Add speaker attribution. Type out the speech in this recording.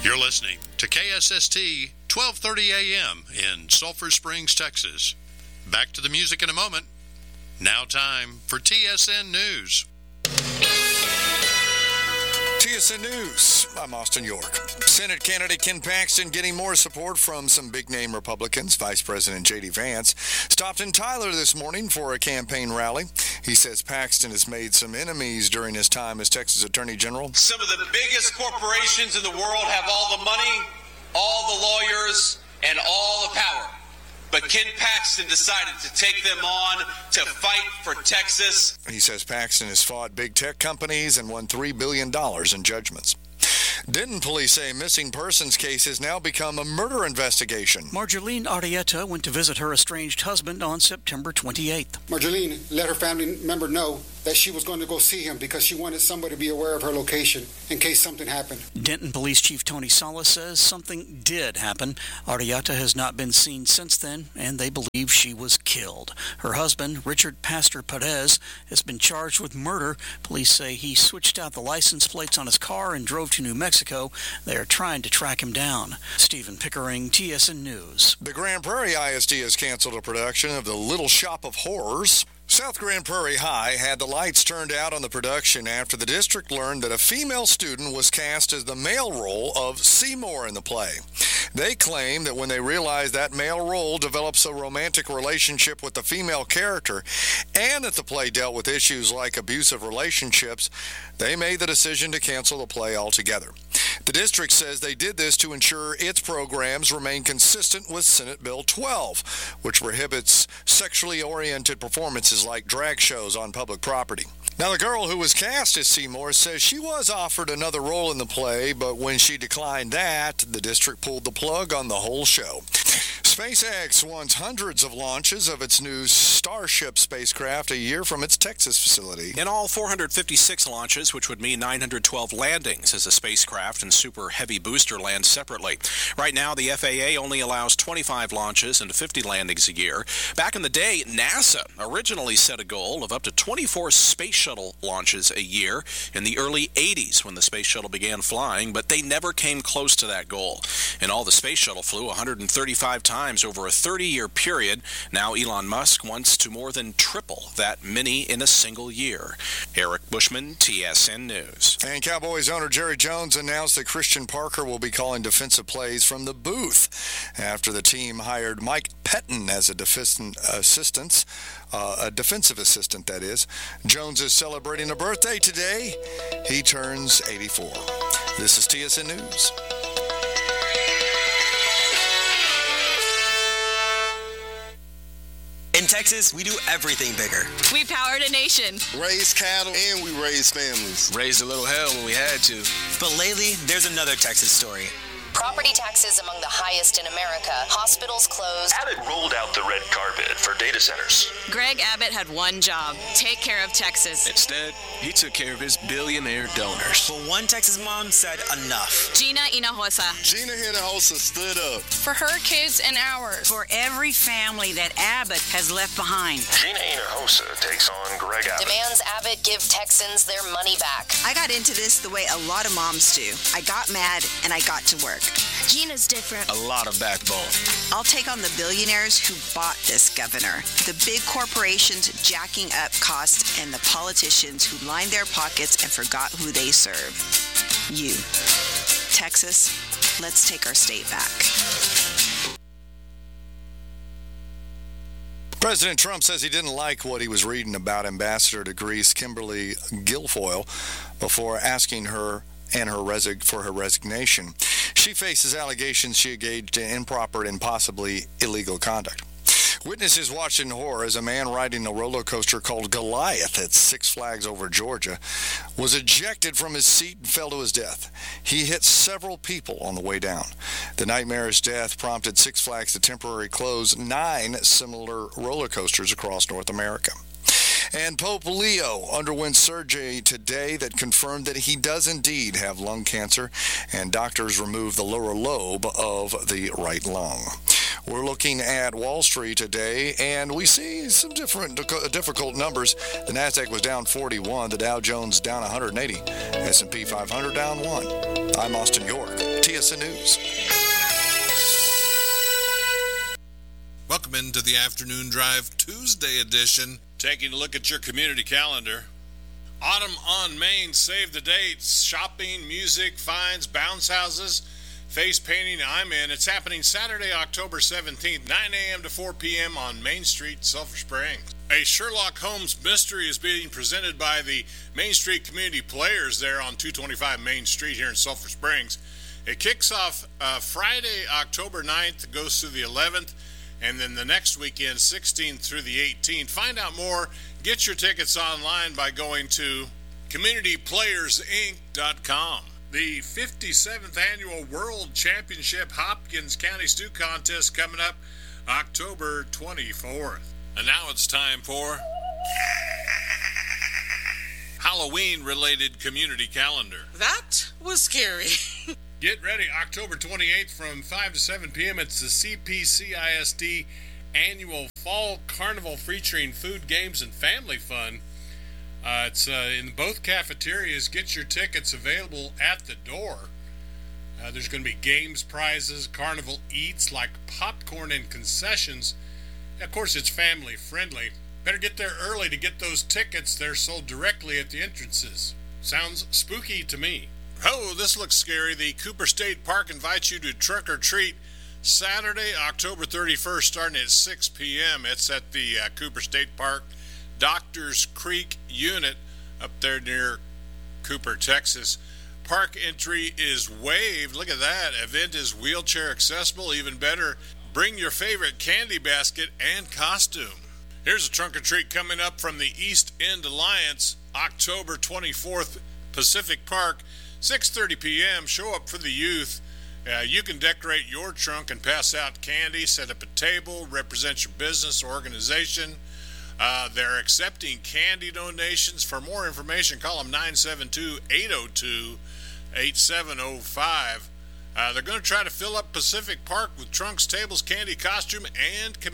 Speaker 1: You're listening to KSST 1230 AM in Sulphur Springs, Texas. Back to the music in a moment. Now time for TSN News.
Speaker 2: TSN News, I'm Austin York. Senate candidate Ken Paxton getting more support from some big-name Republicans. Vice President J.D. Vance stopped in Tyler this morning for a campaign rally. He says Paxton has made some enemies during his time as Texas Attorney General.
Speaker 3: Some of the biggest corporations in the world have all the money, all the lawyers, and all the power. But Ken Paxton decided to take them on to fight for Texas.
Speaker 2: He says Paxton has fought big tech companies and won $3 billion in judgments. Denton police say missing persons case has now become a murder investigation.
Speaker 4: Marjolaine Arrieta went to visit her estranged husband on September 28th.
Speaker 5: Marjolaine let her family member know that she was going to go see him because she wanted somebody to be aware of her location in case something happened.
Speaker 4: Denton Police Chief Tony Salas says something did happen. Arrieta has not been seen since then, and they believe she was killed. Her husband, Richard Pastor Perez, has been charged with murder. Police say he switched out the license plates on his car and drove to New Mexico. They are trying to track him down. Stephen Pickering, TSN News.
Speaker 2: The Grand Prairie ISD has canceled a production of The Little Shop of Horrors. South Grand Prairie High had the lights turned out on the production after the district learned that a female student was cast as the male role of Seymour in the play. They claim that when they realized that male role develops a romantic relationship with the female character and that the play dealt with issues like abusive relationships, they made the decision to cancel the play altogether. The district says they did this to ensure its programs remain consistent with Senate Bill 12, which prohibits sexually oriented performances like drag shows on public property. Now, the girl who was cast as Seymour says she was offered another role in the play, but when she declined that, the district pulled the plug on the whole show. SpaceX wants hundreds of launches of its new Starship spacecraft a year from its Texas facility.
Speaker 6: In all, 456 launches, which would mean 912 landings as the spacecraft and Super Heavy booster land separately. Right now, the FAA only allows 25 launches and 50 landings a year. Back in the day, NASA originally set a goal of up to 24 space shuttle launches a year in the early 80s when the space shuttle began flying, but they never came close to that goal. In all, the space shuttle flew 135 times over a 30-year period. Now Elon Musk wants to more than triple that many in a single year. Eric Bushman, TSN News.
Speaker 2: And Cowboys owner Jerry Jones announced that Christian Parker will be calling defensive plays from the booth after the team hired Mike Pettin as a defensive assistant, that is. Jones is celebrating a birthday today. He turns 84. This is TSN News.
Speaker 7: In Texas, we do everything bigger.
Speaker 8: We powered a nation.
Speaker 9: Raised cattle and we raised families.
Speaker 10: Raised a little hell when we had to.
Speaker 7: But lately, there's another Texas story.
Speaker 11: Property taxes among the highest in America. Hospitals closed.
Speaker 12: Abbott rolled out the red carpet for data centers.
Speaker 8: Greg Abbott had one job: take care of Texas.
Speaker 10: Instead, he took care of his billionaire donors.
Speaker 7: But one Texas mom said enough.
Speaker 8: Gina Hinojosa.
Speaker 9: Gina Hinojosa stood up.
Speaker 8: For her kids and ours.
Speaker 13: For every family that Abbott has left behind.
Speaker 12: Gina Hinojosa takes on Greg Abbott.
Speaker 11: Demands Abbott give Texans their money back.
Speaker 13: I got into this the way a lot of moms do. I got mad and I got to work.
Speaker 8: Gina's different.
Speaker 10: A lot of backbone.
Speaker 13: I'll take on the billionaires who bought this governor, the big corporations jacking up costs, and the politicians who lined their pockets and forgot who they serve. You. Texas, let's take our state back.
Speaker 2: President Trump says he didn't like what he was reading about Ambassador to Greece Kimberly Guilfoyle before asking her for her resignation. She faces allegations she engaged in improper and possibly illegal conduct. Witnesses watched in horror as a man riding a roller coaster called Goliath at Six Flags over Georgia was ejected from his seat and fell to his death. He hit several people on the way down. The nightmarish death prompted Six Flags to temporarily close 9 similar roller coasters across North America. And Pope Leo underwent surgery today that confirmed that he does indeed have lung cancer, and doctors removed the lower lobe of the right lung. We're looking at Wall Street today, and we see some difficult numbers. The Nasdaq was down 41, the Dow Jones down 180, S&P 500 down 1. I'm Austin York, TSN News.
Speaker 14: Welcome into the Afternoon Drive Tuesday edition.
Speaker 15: Taking a look at your community calendar. Autumn on Main, save the dates. Shopping, music, finds, bounce houses, face painting, I'm in. It's happening Saturday, October 17th, 9 a.m. to 4 p.m. on Main Street, Sulphur Springs. A Sherlock Holmes mystery is being presented by the Main Street Community Players there on 225 Main Street here in Sulphur Springs. It kicks off Friday, October 9th, goes through the 11th, and then the next weekend, 16th through the 18th. Find out more. Get your tickets online by going to CommunityPlayersInc.com. The 57th Annual World Championship Hopkins County Stew Contest coming up October 24th. And now it's time for Halloween-related community calendar.
Speaker 16: That was scary.
Speaker 15: Get ready, October 28th from 5 to 7 p.m. It's the CPCISD Annual Fall Carnival featuring food, games, and family fun. It's in both cafeterias. Get your tickets available at the door. There's going to be games, prizes, carnival eats like popcorn and concessions. Of course, it's family friendly. Better get there early to get those tickets. They're sold directly at the entrances. Sounds spooky to me. Oh, this looks scary. The Cooper State Park invites you to Trick or Treat Saturday, October 31st, starting at 6 p.m. It's at the Cooper State Park, Doctors Creek Unit up there near Cooper, Texas. Park entry is waived. Look at that. Event is wheelchair accessible. Even better, bring your favorite candy basket and costume. Here's a trunk or treat coming up from the East End Alliance, October 24th, Pacific Park, 6:30 p.m. Show up for the youth. You can decorate your trunk and pass out candy, set up a table, represent your business or organization. They're accepting candy donations. For more information, call them 972-802-8705. They're going to try to fill up Pacific Park with trunks, tables, candy, costume, and